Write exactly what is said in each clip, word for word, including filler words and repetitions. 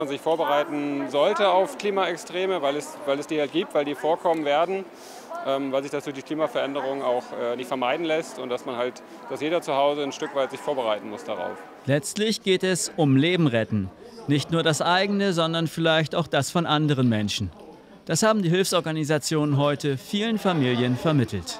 Man sich vorbereiten sollte auf Klimaextreme, weil es, weil es die halt gibt, weil die vorkommen werden, ähm, weil sich das durch die Klimaveränderung auch äh, nicht vermeiden lässt und dass man halt, dass jeder zu Hause ein Stück weit sich vorbereiten muss darauf. Letztlich geht es um Leben retten. Nicht nur das eigene, sondern vielleicht auch das von anderen Menschen. Das haben die Hilfsorganisationen heute vielen Familien vermittelt.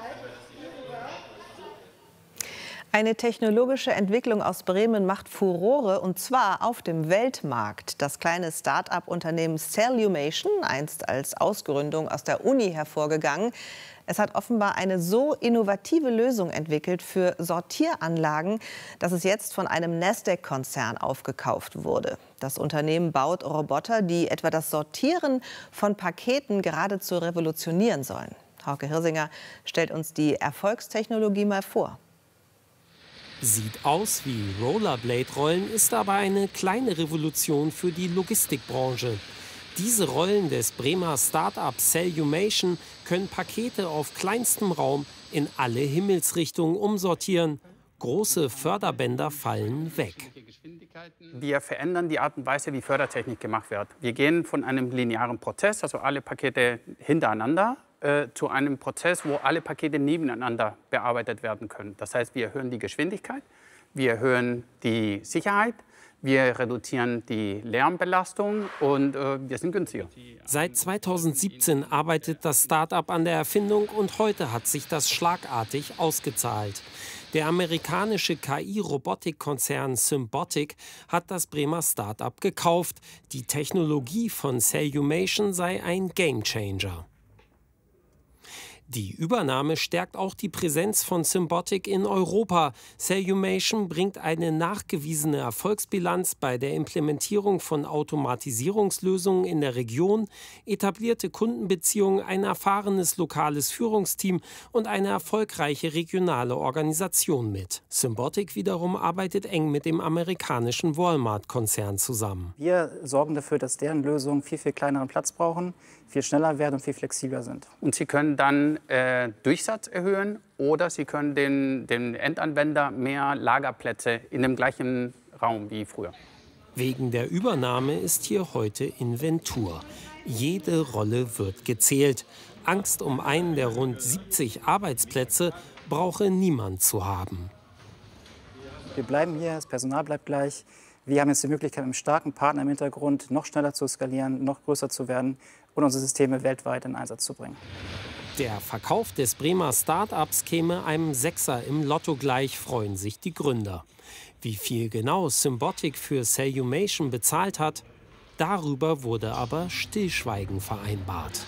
Eine technologische Entwicklung aus Bremen macht Furore, und zwar auf dem Weltmarkt. Das kleine Start-up-Unternehmen Cellumation, einst als Ausgründung aus der Uni hervorgegangen, es hat offenbar eine so innovative Lösung entwickelt für Sortieranlagen, dass es jetzt von einem Nasdaq-Konzern aufgekauft wurde. Das Unternehmen baut Roboter, die etwa das Sortieren von Paketen geradezu revolutionieren sollen. Hauke Hirsinger stellt uns die Erfolgstechnologie mal vor. Sieht aus wie Rollerblade-Rollen, ist aber eine kleine Revolution für die Logistikbranche. Diese Rollen des Bremer Start-up Cellumation können Pakete auf kleinstem Raum in alle Himmelsrichtungen umsortieren. Große Förderbänder fallen weg. Wir verändern die Art und Weise, wie Fördertechnik gemacht wird. Wir gehen von einem linearen Prozess, also alle Pakete hintereinander, äh, zu einem Prozess, wo alle Pakete nebeneinander bearbeitet werden können. Das heißt, wir erhöhen die Geschwindigkeit, wir erhöhen die Sicherheit, wir reduzieren die Lärmbelastung und äh, wir sind günstiger. Seit zweitausendsiebzehn arbeitet das Start-up an der Erfindung und heute hat sich das schlagartig ausgezahlt. Der amerikanische K I-Robotikkonzern Symbotic hat das Bremer Start-up gekauft. Die Technologie von Cellumation sei ein Gamechanger. Die Übernahme stärkt auch die Präsenz von Symbotic in Europa. Cellumation bringt eine nachgewiesene Erfolgsbilanz bei der Implementierung von Automatisierungslösungen in der Region, etablierte Kundenbeziehungen, ein erfahrenes lokales Führungsteam und eine erfolgreiche regionale Organisation mit. Symbotic wiederum arbeitet eng mit dem amerikanischen Walmart-Konzern zusammen. Wir sorgen dafür, dass deren Lösungen viel, viel kleineren Platz brauchen, viel schneller werden und viel flexibler sind. Und sie können dann äh, Durchsatz erhöhen oder sie können den, den Endanwender mehr Lagerplätze in dem gleichen Raum wie früher. Wegen der Übernahme ist hier heute Inventur. Jede Rolle wird gezählt. Angst um einen der rund siebzig Arbeitsplätze brauche niemand zu haben. Wir bleiben hier, das Personal bleibt gleich. Wir haben jetzt die Möglichkeit, mit einem starken Partner im Hintergrund noch schneller zu skalieren, noch größer zu werden und unsere Systeme weltweit in Einsatz zu bringen. Der Verkauf des Bremer Start-ups käme einem Sechser im Lotto gleich, freuen sich die Gründer. Wie viel genau Symbotic für Cellumation bezahlt hat, darüber wurde aber Stillschweigen vereinbart.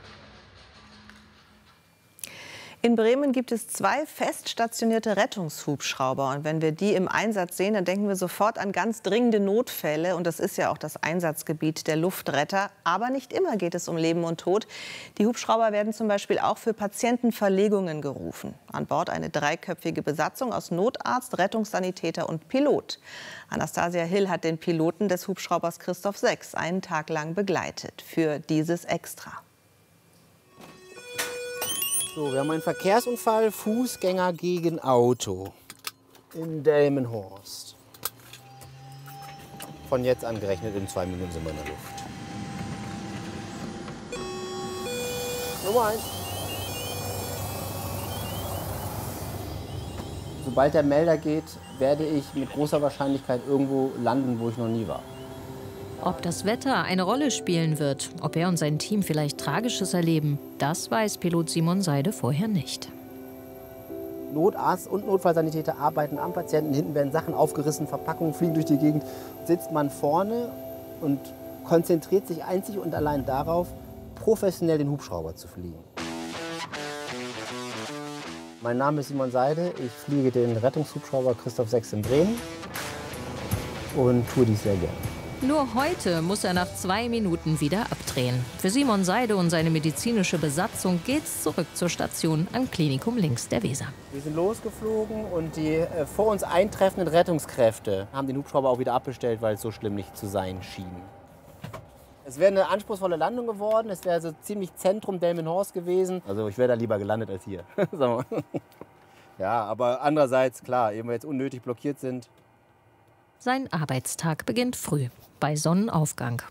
In Bremen gibt es zwei fest stationierte Rettungshubschrauber. Und wenn wir die im Einsatz sehen, dann denken wir sofort an ganz dringende Notfälle. Und das ist ja auch das Einsatzgebiet der Luftretter. Aber nicht immer geht es um Leben und Tod. Die Hubschrauber werden zum Beispiel auch für Patientenverlegungen gerufen. An Bord eine dreiköpfige Besatzung aus Notarzt, Rettungssanitäter und Pilot. Anastasia Hill hat den Piloten des Hubschraubers Christoph sechs einen Tag lang begleitet für dieses Extra. So, wir haben einen Verkehrsunfall, Fußgänger gegen Auto in Delmenhorst. Von jetzt an gerechnet, in zwei Minuten sind wir in der Luft. Nummer eins. Sobald der Melder geht, werde ich mit großer Wahrscheinlichkeit irgendwo landen, wo ich noch nie war. Ob das Wetter eine Rolle spielen wird, ob er und sein Team vielleicht Tragisches erleben, das weiß Pilot Simon Seide vorher nicht. Notarzt und Notfallsanitäter arbeiten am Patienten. Hinten werden Sachen aufgerissen, Verpackungen fliegen durch die Gegend. Sitzt man vorne und konzentriert sich einzig und allein darauf, professionell den Hubschrauber zu fliegen. Mein Name ist Simon Seide. Ich fliege den Rettungshubschrauber Christoph sechs in Bremen und tue dies sehr gerne. Nur heute muss er nach zwei Minuten wieder abdrehen. Für Simon Seide und seine medizinische Besatzung geht's zurück zur Station am Klinikum links der Weser. Wir sind losgeflogen und die äh, vor uns eintreffenden Rettungskräfte haben den Hubschrauber auch wieder abbestellt, weil es so schlimm nicht zu sein schien. Es wäre eine anspruchsvolle Landung geworden. Es wäre so ziemlich Zentrum Delmenhorst gewesen. Also ich wäre da lieber gelandet als hier. Ja, aber andererseits, klar, eben wir jetzt unnötig blockiert sind. Sein Arbeitstag beginnt früh, bei Sonnenaufgang.